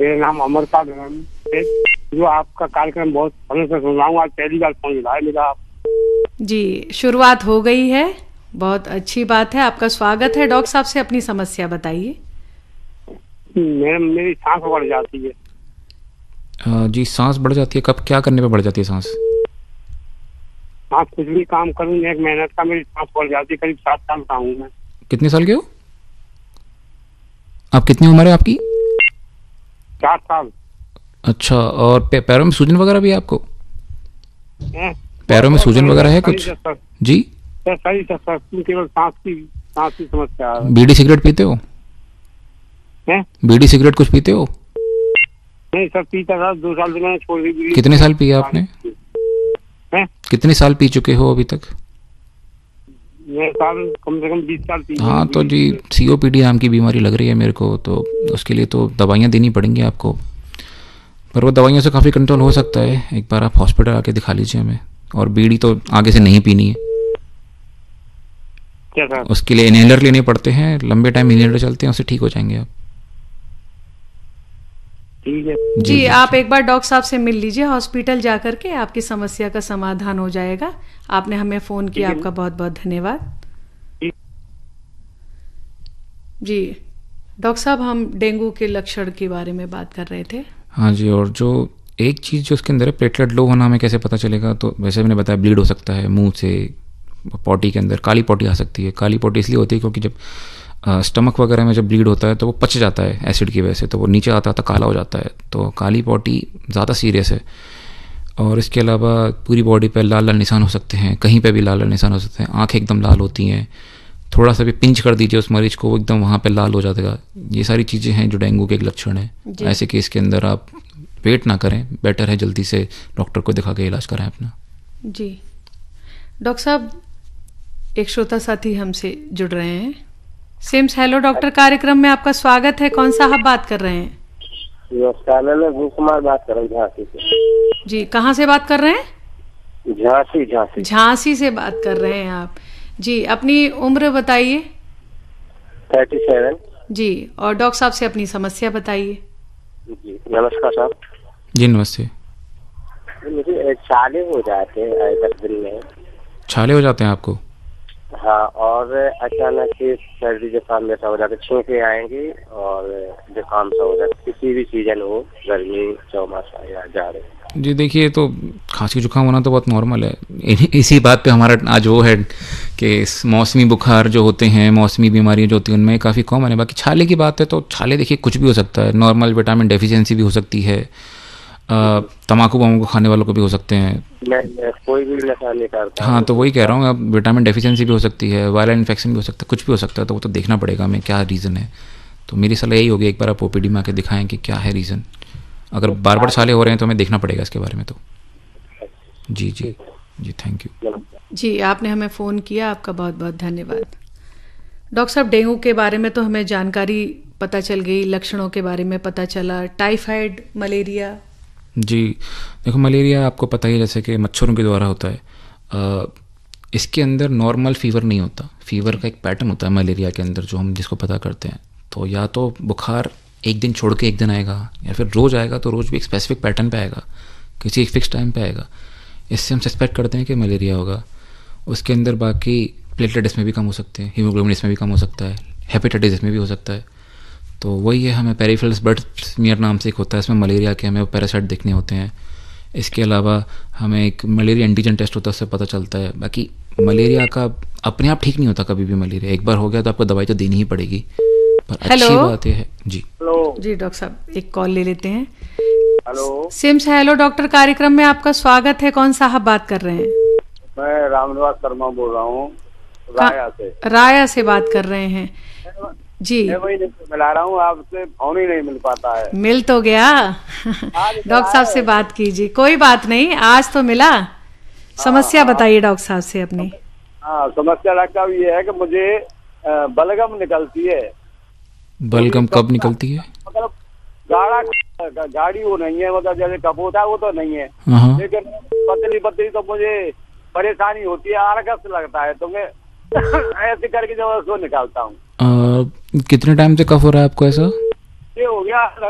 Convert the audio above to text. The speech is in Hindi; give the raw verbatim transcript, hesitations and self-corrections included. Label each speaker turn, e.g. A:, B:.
A: मेरा नाम अमरपाल है। जो आपका कार्यक्रम बहुत समय से सुन रहा हूँ, आज पहली बार फोन मिला है मेरा। आप
B: जी, शुरुआत हो गई है, बहुत अच्छी बात है। आपका स्वागत है। डॉक्टर साहब से अपनी समस्या बताइए।
A: मेरे मेरी सांस बढ़ जाती है।
C: आ, जी सांस बढ़ जाती है, कब क्या करने पे बढ़ जाती है सांस?
A: सांस कुछ भी काम करूँ एक मेहनत का मेरी सांस बढ़ जाती है। करीब सात साल का हूँ मैं।
C: कितने साल के हो आप? कितनी उम्र है आपकी?
A: चार साल।
C: अच्छा, और पे, पैरों में सूजन वगैरह भी है आपको?
A: है?
C: पैरों में सूजन वगैरह है कुछ?
A: सर,
C: जी
A: सर सही सर, सर केवल सांस की सांस की समस्या है।
C: बीड़ी सिगरेट पीते हो?
A: हैं?
C: बीड़ी सिगरेट कुछ पीते हो?
A: नहीं सर, पीता था, दो साल से मैंने छोड़ दी।
C: कितने साल पिया आपने?
A: हैं? कितने
C: साल पी चुके हो अभी तक?
A: मैं साल कम से कम बीस साल पी।
C: हाँ तो जी सीओपीडी नाम की बीमारी लग रही है मेरे को, तो उसके लिए तो दवाइयाँ देनी पड़ेंगी आपको, पर वो दवाइयों से काफ़ी कंट्रोल हो सकता है। एक बार आप हॉस्पिटल आके दिखा लीजिए हमें। और बीड़ी तो आगे से नहीं पीनी है।
A: क्या सर?
C: उसके लिए इनहेलर लेने पड़ते हैं, लंबे टाइम इनहेलर चलते हैं, उससे ठीक हो जाएंगे आप।
A: ठीक है
B: जी, जी, आप एक बार डॉक्टर साहब से मिल लीजिए हॉस्पिटल जाकर के, आपकी समस्या का समाधान हो जाएगा। आपने हमें फोन किया, आपका बहुत बहुत धन्यवाद। जी डॉक्टर साहब, हम डेंगू के लक्षण के बारे में बात कर रहे थे।
C: हाँ जी, और जो एक चीज़ जो उसके अंदर है, प्लेटलेट लो होना हमें कैसे पता चलेगा? तो वैसे मैंने बताया ब्लीड हो सकता है मुंह से, पॉटी के अंदर काली पॉटी आ सकती है। काली पॉटी इसलिए होती है क्योंकि जब स्टमक वगैरह में जब ब्लीड होता है तो वो पच जाता है एसिड की वजह से, तो वो नीचे आता आता काला हो जाता है। तो काली पॉटी ज़्यादा सीरियस है। और इसके अलावा पूरी बॉडी पर लाल लाल निशान हो सकते हैं, कहीं पे भी लाल लाल निशान हो सकते हैं। आँखें एकदम लाल होती हैं, थोड़ा सा भी पिंच कर दीजिए उस मरीज को, वो एकदम वहाँ पे लाल हो जाएगा। ये सारी चीज़ें हैं जो डेंगू के एक लक्षण है। ऐसे केस के अंदर आप वेट ना करें, बेटर है जल्दी से डॉक्टर को दिखा के इलाज कराएं अपना।
B: जी डॉक्टर साहब, एक श्रोता साथी हमसे जुड़ रहे हैं। सिम्स हेलो डॉक्टर कार्यक्रम में आपका स्वागत है। कौन सा आप बात कर रहे हैं?
D: नमस्कार, मैं भूप कुमार बात कर रहा हूँ झांसी से।
B: जी, कहाँ से बात कर रहे हैं?
D: झांसी झांसी
B: झांसी से बात कर रहे हैं आप। जी, अपनी उम्र बताइए।
D: Thirty seven.
B: जी, और डॉक्टर साहब से अपनी समस्या बताइए।
D: जी नमस्कार साहब।
C: जी नमस्ते।
D: मुझे छाले हो जाते हैं दस दिन में।
C: छाले हो जाते हैं आपको?
D: हाँ, और अचानक से सर्दी जुकाम जैसा हो जाता है, छींके आएंगी और जुकाम सा हो जाता है, किसी भी सीजन हो, गर्मी चौमासा या जाड़े।
C: जी देखिए, तो खांसी जुकाम होना तो बहुत नॉर्मल है। इसी बात पे हमारा आज वो है कि मौसमी बुखार जो होते हैं, मौसमी बीमारियां जो होती हैं, उनमें काफ़ी कॉमन है। बाकी छाले की बात है तो छाले देखिए कुछ भी हो सकता है। नॉर्मल विटामिन डेफिशिएंसी भी हो सकती है, तम्बाकू वामू खाने वालों को भी हो सकते हैं।
D: मैं, मैं कोई भी नशा नहीं करता।
C: हाँ तो वही कह रहा हूँ, अब विटामिन डेफिशिएंसी भी हो सकती है, वायरल इन्फेक्शन भी हो सकता है, कुछ भी हो सकता है। तो वो तो देखना पड़ेगा हमें क्या रीज़न है। तो मेरी सलाह यही होगी, एक बार आप ओपीडी में आके दिखाएं कि क्या है रीज़न। अगर बार बार छाले हो रहे हैं तो हमें देखना पड़ेगा इसके बारे में। तो जी जी जी थैंक यू।
B: जी, आपने हमें फ़ोन किया, आपका बहुत बहुत धन्यवाद। डॉक्टर साहब, डेंगू के बारे में तो हमें जानकारी पता चल गई, लक्षणों के बारे में पता चला, टाइफाइड, मलेरिया।
C: जी देखो, मलेरिया आपको पता ही है जैसे कि मच्छरों के द्वारा होता है। आ, इसके अंदर नॉर्मल फीवर नहीं होता। फीवर का एक पैटर्न होता है मलेरिया के अंदर जो हम जिसको पता करते हैं। तो या तो बुखार एक दिन छोड़ के एक दिन आएगा, या फिर रोज़ आएगा तो रोज़ भी एक स्पेसिफिक पैटर्न पे आएगा, किसी एक फिक्स टाइम पे आएगा। इससे हम सस्पेक्ट करते हैं कि मलेरिया होगा। उसके अंदर बाकी प्लेटलेट इसमें भी कम हो सकते हैं, हीमोग्लोबिन इसमें भी कम हो सकता है, हेपेटाइटिस इसमें भी हो सकता है। तो वही है, हमें पेरिफेरल ब्लड स्मीयर नाम से एक होता है, इसमें मलेरिया के हमें पैरासाइट देखने होते हैं। इसके अलावा हमें एक मलेरिया एंटीजन टेस्ट होता है, उससे पता चलता है। बाकी मलेरिया का अपने आप ठीक नहीं होता कभी भी। मलेरिया एक बार हो गया तो आपको दवाई तो देनी ही पड़ेगी। पर अच्छी बात है। जी
D: हेलो
B: जी डॉक्टर साहब, एक कॉल ले लेते हैं।
D: हेलो
B: सिम्स हेलो डॉक्टर कार्यक्रम में आपका स्वागत है। कौन सा आप बात कर रहे हैं?
D: मैं रामनिवास शर्मा बोल रहा हूँ, राया से।
B: राया से बात कर रहे हैं जी।
D: मैं वही मिला रहा हूँ, आपसे फोन ही नहीं मिल पाता है।
B: मिल तो गया डॉक्टर साहब से बात कीजिए। कोई बात नहीं, आज तो मिला। समस्या बताइए डॉक्टर साहब से अपनी।
D: हाँ, समस्या डॉक्टर साहब ये है कि मुझे बलगम निकलती है।
C: बलगम कब निकलती है?
D: मतलब गाढ़ा गाड़ी वो नहीं है, मतलब जैसे कप होता है वो तो नहीं है, लेकिन पतली पतली तो मुझे परेशानी होती है, आलस लगता है, तो मैं ऐसे करके जो उसको निकालता हूँ।
C: कितने टाइम से कफ हो रहा है आपको ऐसा?
D: ये हो गया